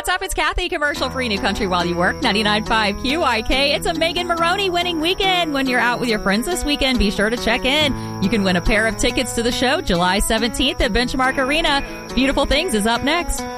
what's up? It's Kathy, commercial-free New Country While You Work, 99.5 QIK. It's a Megan Maroney winning weekend. When you're out with your friends this weekend, be sure to check in. You can win a pair of tickets to the show July 17th at Benchmark Arena. Beautiful Things is up next.